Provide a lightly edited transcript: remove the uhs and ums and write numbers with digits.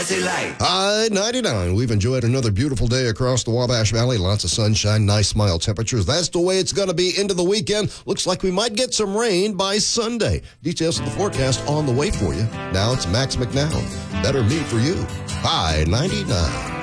Jazzy Light. High 99. We've enjoyed another beautiful day across the Wabash Valley. Lots of sunshine, nice mild temperatures. That's the way it's going to be into the weekend. Looks like we might get some rain by Sunday. Details of the forecast on the way for you. Now it's Max McNown. Better me for you. High 99.